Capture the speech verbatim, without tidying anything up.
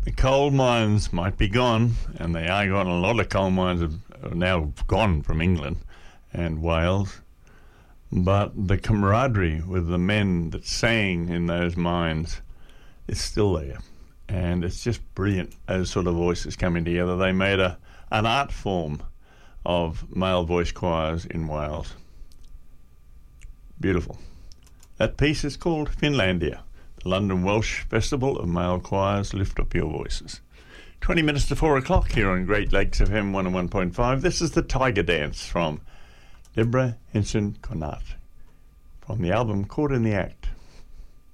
The coal mines might be gone, and they are gone. A lot of coal mines are now gone from England and Wales. But the camaraderie with the men that sang in those mines is still there. And it's just brilliant, those sort of voices coming together. They made a an art form of male voice choirs in Wales. Beautiful. That piece is called Finlandia. The London Welsh Festival of Male Choirs. Lift up your voices. twenty minutes to four o'clock here on Great Lakes F M one oh one point five. This is the Tiger Dance from Deborah Henson Conant from the album Caught in the Act.